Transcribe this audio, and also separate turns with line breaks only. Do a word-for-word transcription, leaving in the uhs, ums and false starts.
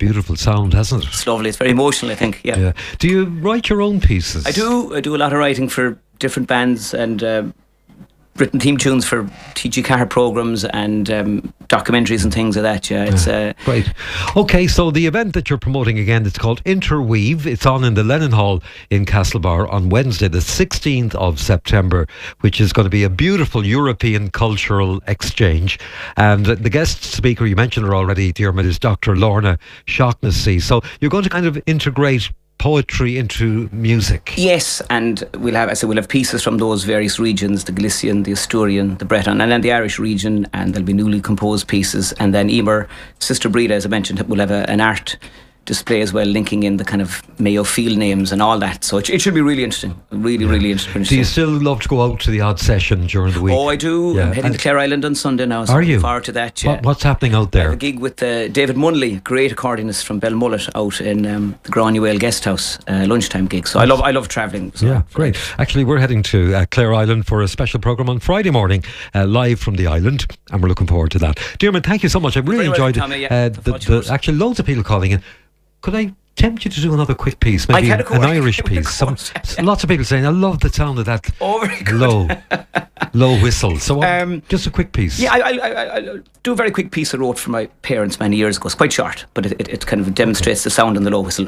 beautiful sound, hasn't it?
It's lovely. It's very emotional, I think. Yeah.
Yeah. Do you write your own pieces?
I do. I do a lot of writing for different bands and uh, written theme tunes for T G Carr programmes and um, documentaries and things like that. Yeah, it's uh,
great. Okay, so the event that you're promoting again, it's called Interweave. It's on in the Lennon Hall in Castlebar on Wednesday, the sixteenth of September, which is going to be a beautiful European cultural exchange. And the guest speaker, you mentioned her already, Diarmuid, is Doctor Lorna Shaughnessy. So you're going to kind of integrate poetry into music.
Yes, and we'll have, I said, we'll have pieces from those various regions: the Galician, the Asturian, the Breton, and then the Irish region. And there'll be newly composed pieces. And then Emer, Sister Breda, as I mentioned, will have a, an art display as well, linking in the kind of Mayo field names and all that. So it, it should be really interesting. Really, yeah. really interesting.
Do you still love to go out to the odd session during the week?
Oh, I do. Yeah. I'm heading and to Clare Island on Sunday now. So
are you?
Looking forward to that. Yeah.
What, what's happening out there?
I have a gig with uh, David Munley, great accordionist from Belmullet, out in um, the Granuaile Guest House, uh, lunchtime gig. So I love, I love travelling. So.
Yeah, great. Actually, we're heading to uh, Clare Island for a special programme on Friday morning, uh, live from the island, and we're looking forward to that. Diarmuid, thank you so much. I really enjoyed
welcome,
it.
Tommy, yeah,
uh, the, the, actually, loads of people calling in. Could I tempt you to do another quick piece, maybe an Irish piece? Some, lots of people saying, I love the sound of that
oh, very good.
low low whistle. So um, just a quick piece.
Yeah, I, I, I, I do a very quick piece I wrote for my parents many years ago. It's quite short, but it, it, it kind of demonstrates the sound and the low whistle.